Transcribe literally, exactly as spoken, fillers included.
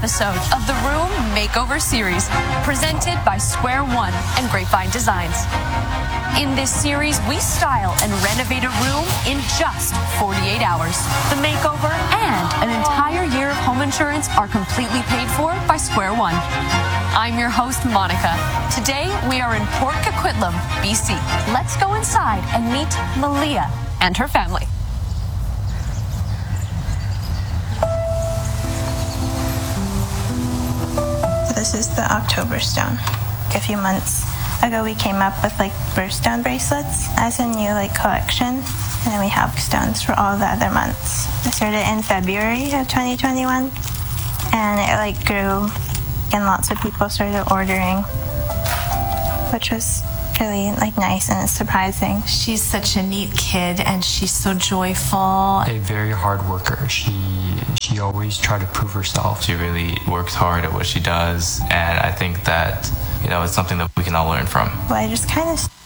episode of the Room Makeover Series, presented by Square One and Grapevine Designs. In this series, we style and renovate a room in just forty-eight hours. The makeover and an entire year of home insurance are completely paid for by Square One. I'm your host, Monica. Today, we are in Port Coquitlam, B C. Let's go inside and meet Malia and her family. This is the October stone. A few months ago, we came up with like birthstone bracelets as a new like collection, and then we have stones for all the other months. I started in February of twenty twenty-one, and it like grew, and lots of people started ordering, which was really like nice and surprising. She's such a neat kid, and she's so joyful. A very hard worker. She she always tried to prove herself. She really works hard at what she does, and I think that, you know, it's something that we can all learn from. Well, I just kind of